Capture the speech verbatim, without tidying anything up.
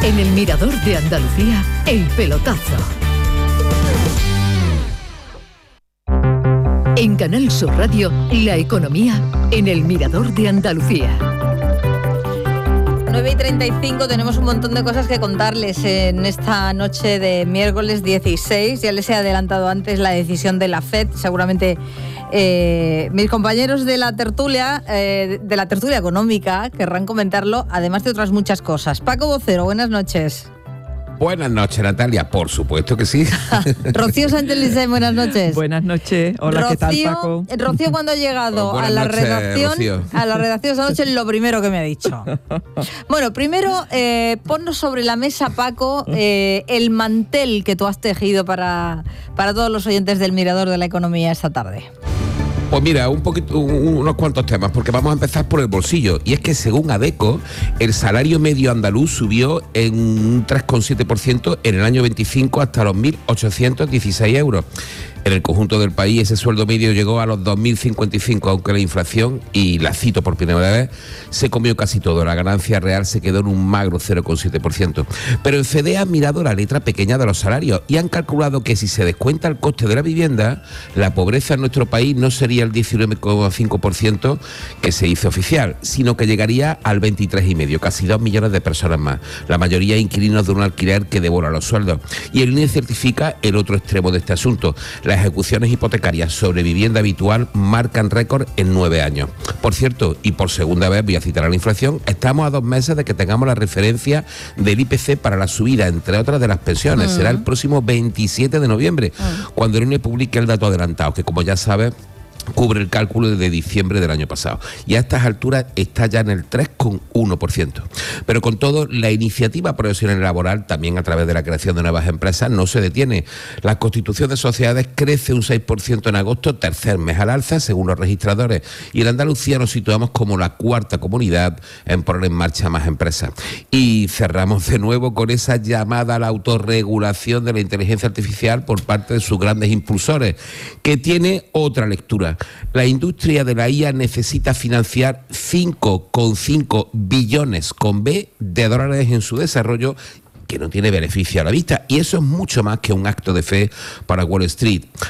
En el Mirador de Andalucía, El Pelotazo. En Canal Sur Radio, la economía en el Mirador de Andalucía. nueve y treinta y cinco, tenemos un montón de cosas que contarles en esta noche de miércoles dieciséis. Ya les he adelantado antes la decisión de la FED. Seguramente eh, mis compañeros de la tertulia, eh, de la tertulia económica, querrán comentarlo, además de otras muchas cosas. Paco Vocero, buenas noches. Buenas noches, Natalia, por supuesto que sí. Rocío Sánchez Licey, buenas noches. Buenas noches, hola, Rocío, ¿qué tal, Paco? Rocío, cuando ha llegado Buenas a la noches, redacción, Rocío. a la redacción esta noche, lo primero que me ha dicho. Bueno, primero, eh, ponnos sobre la mesa, Paco, eh, el mantel que tú has tejido para, para todos los oyentes del Mirador de la Economía esta tarde. Pues mira, un poquito, un, unos cuantos temas, porque vamos a empezar por el bolsillo. Y es que según ADECO, el salario medio andaluz subió en un tres coma siete por ciento en el año veinticinco hasta los mil ochocientos dieciséis euros. En el conjunto del país ese sueldo medio llegó a los dos mil cincuenta y cinco, aunque la inflación, y la cito por primera vez, se comió casi todo. La ganancia real se quedó en un magro cero coma siete por ciento. Pero en FEDE han mirado la letra pequeña de los salarios y han calculado que si se descuenta el coste de la vivienda, la pobreza en nuestro país no sería el diecinueve coma cinco por ciento que se hizo oficial, sino que llegaría al veintitrés coma cinco por ciento, casi dos millones de personas más. La mayoría inquilinos de un alquiler que devora los sueldos. Y el I N E certifica el otro extremo de este asunto. La Las ejecuciones hipotecarias sobre vivienda habitual marcan récord en nueve años. Por cierto, y por segunda vez voy a citar a la inflación, estamos a dos meses de que tengamos la referencia del I P C para la subida, entre otras, de las pensiones. Uh-huh. Será el próximo veintisiete de noviembre, uh-huh, cuando el I N E publique el dato adelantado, que como ya sabes, cubre el cálculo desde diciembre del año pasado. Y a estas alturas está ya en el tres coma uno por ciento. Pero con todo, la iniciativa profesional laboral, también a través de la creación de nuevas empresas, no se detiene. La constitución de sociedades crece un seis por ciento en agosto, tercer mes al alza, según los registradores. Y en Andalucía nos situamos como la cuarta comunidad en poner en marcha más empresas. Y cerramos de nuevo con esa llamada a la autorregulación de la inteligencia artificial por parte de sus grandes impulsores, que tiene otra lectura. La industria de la I A necesita financiar cinco coma cinco billones con B de dólares en su desarrollo, que no tiene beneficio a la vista, y eso es mucho más que un acto de fe para Wall Street.